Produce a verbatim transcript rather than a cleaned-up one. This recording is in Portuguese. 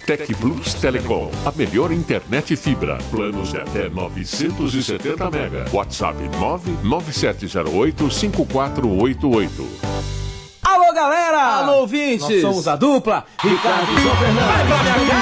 Tec Plus Telecom, a melhor internet fibra. Planos de até novecentos e setenta mega. WhatsApp nove nove sete zero oito cinco quatro oito oito. Alô, galera! Alô, ouvintes! Nós somos a dupla Ricardo e João Fernando. Vai pra minha